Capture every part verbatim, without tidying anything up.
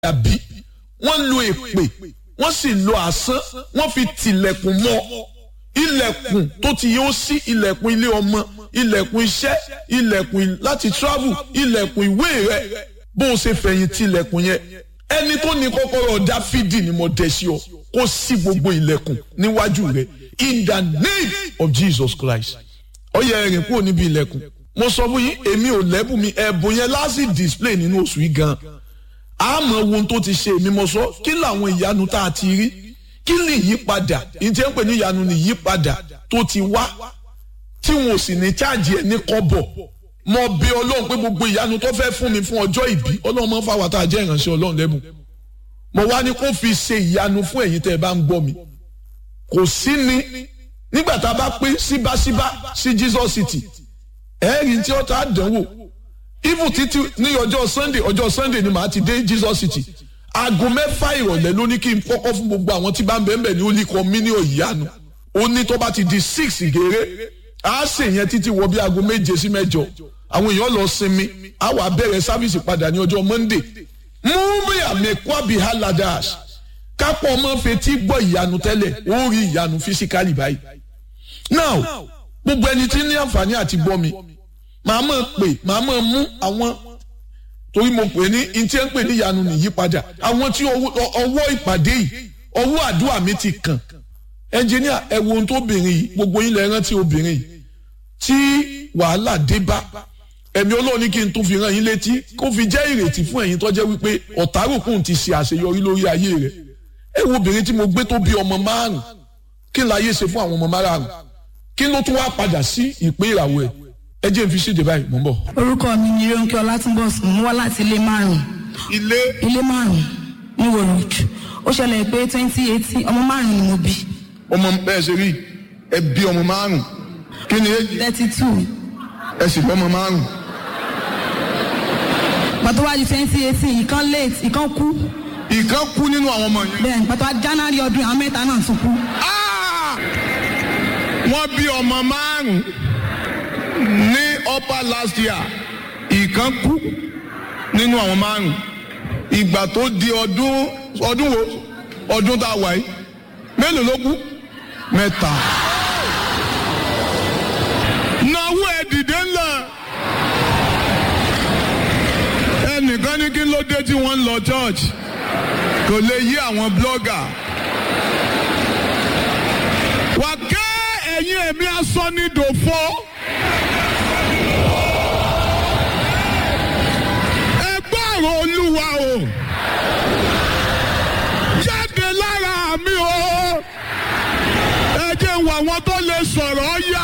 àbí wọ́n lo èpè wọ́n sì lo àsán wọ́n fi tilẹ̀kùn mọ́ ilẹ̀kùn tó ti yóò sí ilẹ̀kùn ilé ọmọ ilẹ̀kùn iṣẹ́ ilẹ̀kùn láti travel ilẹ̀kùn ìwé rẹ̀ bó o ṣe fẹ̀yìn tilẹ̀kùn yẹn ẹni tó ní kọ́kọ́rọ́ Dáfídì ni mo dẹ̀ sí ọ kó sí gbogbo ilẹ̀kùn níwájú rẹ̀ in the name of Jesus Christ ó yẹ ẹ̀rìn kúrò níbi ilẹ̀kùn mo sọ fún yín èmi ò lẹ́bùn mi ẹ̀bùn yẹn láti display nínú oṣù yìí gan àmọ́ ohun tó ti ṣe èmi mo sọ kí làwọn ìyanu tá a ti rí kí ni ìyípadà ìjẹ́ ń pè ní ìyanu ni ìyípadà tó ti wá tí wọn ò sì ní cháàjì ẹ̀ ní kọ́bọ̀ mo bí ọlọ́run pé gbogbo ìyanu tó fẹ́ fún mi fún ọjọ́ ìbí ọlọ́run máa ń fa wàtá jẹ́ ìránṣẹ́ ọlọ́run lẹ́bùn mo wá ní kó fi ṣe ìyanu fún ẹ̀yin tẹ́ ẹ bá ń gbọ́ mi kò sí ni nígbà tá a bá pín síbáṣíbá sí Jesus City ẹ̀rín tí ó ta dánwò even títí ní ọjọ́ Sunday ọjọ́ Sunday ni màá ti dé Jesus City aago mẹ́fà ìrọ̀lẹ́ ló ní kí n kọ́kọ́ fún gbogbo àwọn tí bá ń bẹ̀ẹ́ ní olú kan mílíọ̀nù ìyanu ó ní tó bá ti di six gèrè á ṣe yẹn títí wọ bí aago méje sí mẹ́jọ àwọn èèyàn lọ sinmi á wà bẹ̀rẹ̀ sáfìsì padà ní ọjọ́ Monday múmi àmẹ́kọ́ àbí haladas kápọ̀ ọmọ fetí gbọ́ ìyanu tẹ́lẹ̀ ó rí ìyanu fisikali báyìí now gbogbo ẹni tí ní àǹfààní àti gbọ́ mi màá mọ̀ pé màá mọ̀ mú àwọn torí mo pè ní ntí ẹ̀ ń pè ní ìyanu nìyípadà àwọn tí ọwọ́ ìpàdé yìí ọwọ́ àdúrà mi ti kàn ẹnjìníà ẹ wo ohun tó obìnrin yìí gbogbo yín lẹ rántí obìnrin yìí tí wàhálà dé bá ẹ̀mí Ọlọ́run ní kí n tún fi rán yín létí kó fi jẹ́ ìrètí fún ẹ̀yin tó jẹ́ wípé ọ̀tárùkùn ti ṣe àṣeyọrí lórí ayé rẹ̀ ẹ wo obìnrin tí mo gbé tó bí ọmọ márùn kí n láyé ṣe fún àwọn ọmọ márùn kí ló tún wá padà sí ìpín ìràwọ̀ ẹ̀ ẹ jẹ́ n fi ṣíde báyìí mò ń bọ̀. orúkọ mi ni Rónkẹ́ Ọlátúnbọ̀sún mo wá láti ilé márùn. ilé ilé márùn ní wòròjù ó ṣẹlẹ̀ pé twenty eighteen ọmọ márùn ni mo bí. ọmọ bẹ́ẹ̀ ṣe rí ẹ bí ọmọ márùn kí ni èjì. thirty two. ẹ sì bọ́ ọmọ márùn. pàtó wá di twenty eighteen ìkan late ìkan kú. ìkan kú nínú àwọn ọmọ yẹn. bẹ́ẹ̀ni pàtó wá January ọdún àwọn mẹ́ta náà tún kú. wọ́n bí ọmọ márùn ní upper last year ìkan kú nínú àwọn márùn ìgbà tó di ọdún ọdún wo ọdún tá a wà yìí mélòó ló kú mẹ́ta. náwó ẹ dìde ńlá ẹnìkan ní kí ló dé tí wọ́n ń lọ church kò lè yí àwọn blogger wà ké ẹ̀yin ẹ̀mí asọ́nidòfo. Olúwa o jáde lára mi o ẹ jẹ́ wà wọn tó lè sọ̀rọ̀ yá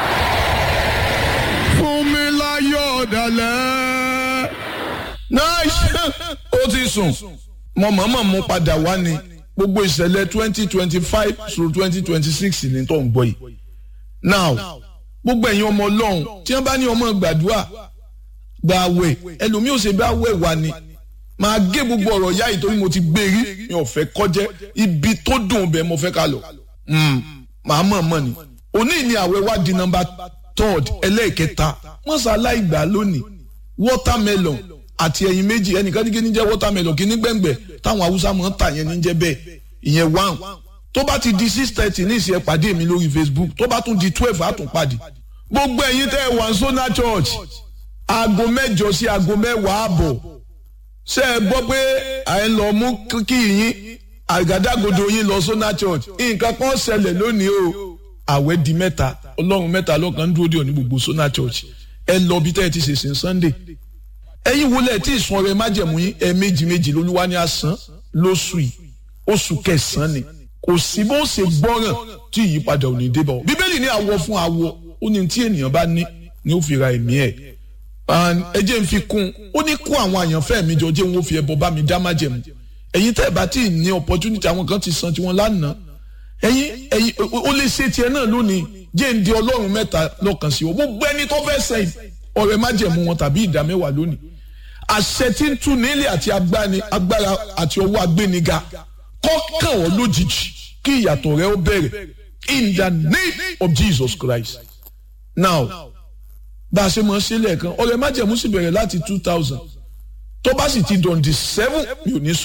fún mi láyọ̀ ọ̀dàlẹ̀. náà ó ti sùn mo mọ̀ọ́mọ̀ mú padà wá ní gbogbo ìṣẹ̀lẹ̀ twenty twenty five through twenty twenty six ní tó ń gbọ́ yìí. now gbogbo ẹ̀yin ọmọ Ọlọ́run tí wọ́n bá ní ọmọ gbàdúrà gbààwẹ̀ ẹlòmíì ò ṣe bá wẹ̀ wá ni máa gé gbogbo ọ̀rọ̀ yá yìí torí mo ti gbé rí mi ò fẹ́ kọjẹ́ ibi tó dùn bẹ́ẹ̀ mo fẹ́ ká lọ. màá mọ̀ mọ̀ ni òní ni àwẹ̀ wá di nọ́mbà third ẹlẹ́ẹ̀kẹta mọ́sálá ìgbà lónìí watermelon àti ẹyin méjì ẹnìkan ní kí ní jẹ́ watermelon kí ní gbẹ̀ngbẹ̀ táwọn haúsá mọ̀ ń tà yẹn ní jẹ́ bẹ́ẹ̀ ìyẹn one tó bá ti di six thirty ní ìsìn ẹ pàdé mi lórí Facebook tó bá tún di twelve á tún pàdé gbogbo ẹ̀yin tẹ́ ẹ wà Sona Church aago mẹ́jọ sí aago mẹ́wàá àbọ̀ ṣé ẹ gbọ́ pé à ń lọ mú kí yín àgádágodo yín lọ Sona Church nǹkan kan ṣẹlẹ̀ lónìí o àwẹ̀ di mẹ́ta ọlọ́run mẹ́ta lọ́kàn ń dúró dé òní gbogbo Sona Church ẹ lọ bí tẹ́ ẹ ti ṣèṣin Sunday ẹ̀yin wọlé tí ìsun ọrẹ májẹ̀mú yín ẹ méjì méjì lolúwa ní àsán lóṣù yìí oṣù kẹsàn-án ni kò sí bó ṣe gbọ́ràn tí ìyípadà ò ní dé bọ̀ bíbélì ní àwọ̀ fún àwọ̀ ó ní tí ènìyàn bá ní ni ó fi ra ẹ̀mí ẹ̀ ẹ jẹ́ n fi kún ó ní kó àwọn àyànfẹ́ mi jọ jẹ́ n ó fi ẹbọ bá mi dá májẹ̀mú ẹ̀yin tẹ́ ẹ bá tí ì ní opportunity àwọn kan ti san tiwọn lánàá ẹ̀yin ẹ̀yin ó lè ṣe tiẹ̀ náà lónìí jẹ́ n di ọlọ́run mẹ́ta lọ́kàn sí o gbogbo ẹni tó fẹ́ sẹ́yìn ọ̀rẹ́ májẹ̀mú wọn tàbí ìdá mẹ́wàá lónìí àṣẹ tí ń tú nílé àti agbára àti ọwọ́ agbéniga kọ́kàn ọ́ lójijì kí ìyàtọ̀ rẹ ó bẹ̀rẹ̀ in the name of Jesus Christ now bá a ṣe mọ̀ ṣe lẹ́ẹ̀kan ọ̀rẹ́ májẹ̀mú sì bẹ̀rẹ̀ láti two thousand tó bá sì ti dọ̀ǹdì seven mi ò ní sọ.